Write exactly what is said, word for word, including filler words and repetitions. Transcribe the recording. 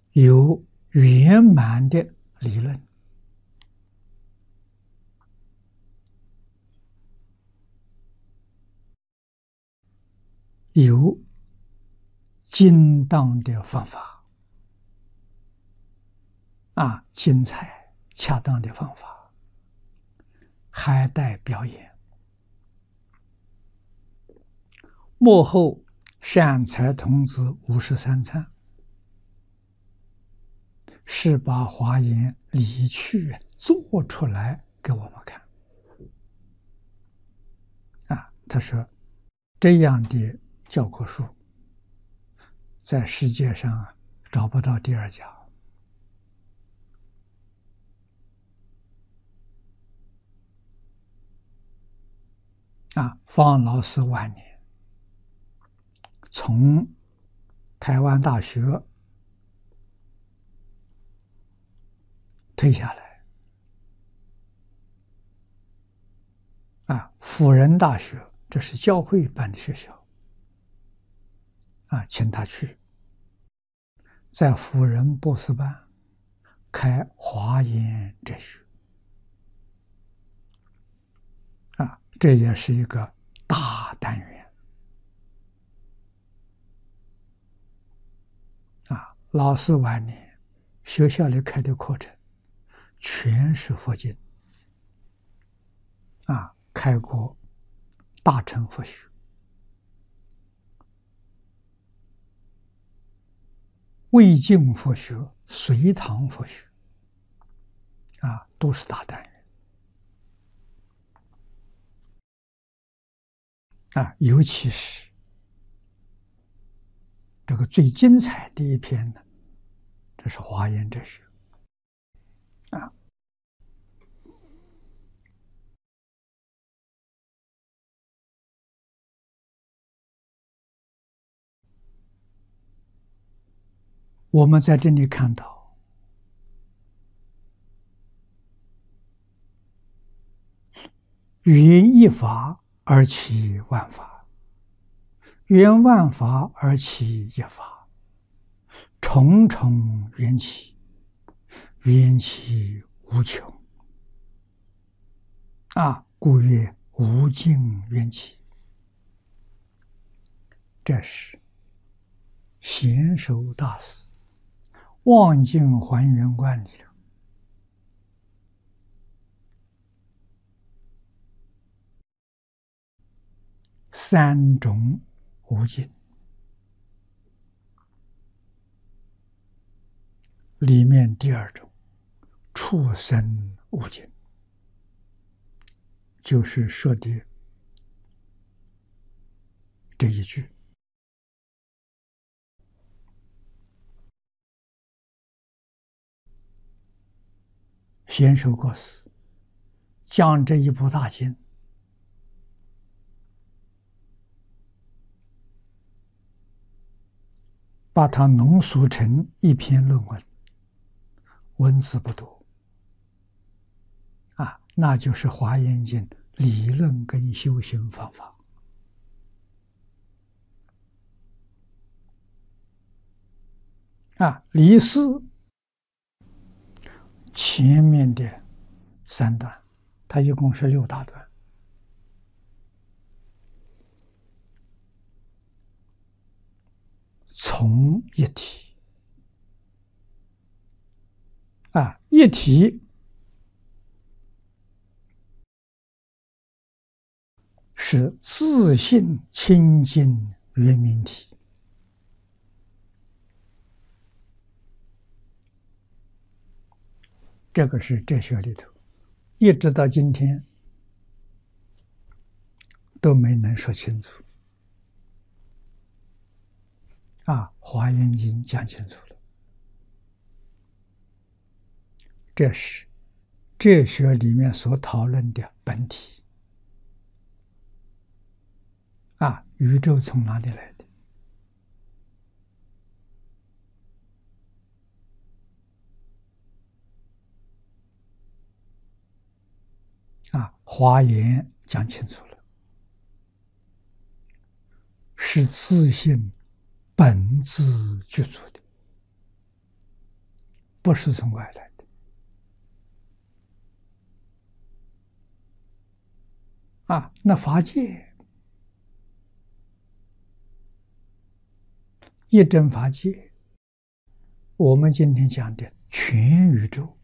有圆满的理论，有精当的方法啊，精彩恰当的方法，还带表演。幕后善财童子五十三参，是把华严理趣做出来给我们看啊。他说，这样的教科书在世界上找不到第二家啊。方老师晚年从台湾大学退下来啊，辅仁大学，这是教会办的学校啊，请他去，在辅仁博士班开华严哲学啊，这也是一个大单元啊。老师晚年学校里开的课程全是佛经啊，开过大乘佛学、魏晋佛学、隋唐佛学啊，都是大单元啊。尤其是这个最精彩的一篇呢，这是华严哲学啊。我们在这里看到，缘一法而起万法，缘万法而起一法，重重缘起，缘起无穷啊，故曰无尽缘起。这是贤首大师《望境还原观》里头三种无尽里面第二种畜生无尽，就是说的这一句。贤首过世，将这一部大经把它浓缩成一篇论文，文字不多啊，那就是《华严经》理论跟修行方法啊。理事前面的三段，它一共是六大段，从一体啊，一体是自性清净圆明体，这个是哲学里头一直到今天都没能说清楚啊。华严经讲清楚了，这是哲学里面所讨论的本体啊。宇宙从哪里来的啊？华严讲清楚了，是自性本自具足的不是从外来的。啊，那法界，一真法界，我们今天讲的全宇宙，